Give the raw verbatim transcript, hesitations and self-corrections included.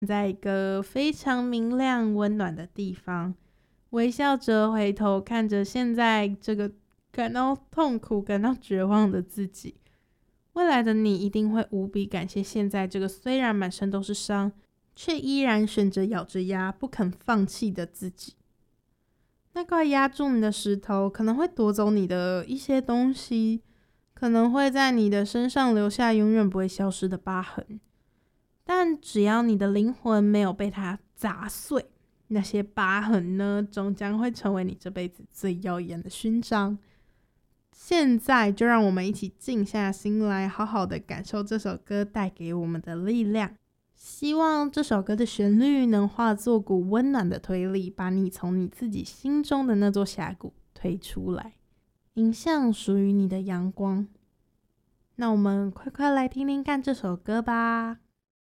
在一个非常明亮温暖的地方，微笑着回头看着现在这个感到痛苦感到绝望的自己。未来的你一定会无比感谢现在这个虽然满身都是伤却依然选择咬着牙不肯放弃的自己。那块压住你的石头可能会夺走你的一些东西，可能会在你的身上留下永远不会消失的疤痕，但只要你的灵魂没有被它砸碎，那些疤痕呢，终将会成为你这辈子最耀眼的勋章。现在就让我们一起静下心来，好好的感受这首歌带给我们的力量。希望这首歌的旋律能化作股温暖的推力，把你从你自己心中的那座峡谷推出来，迎向属于你的阳光。那我们快快来听听看这首歌吧。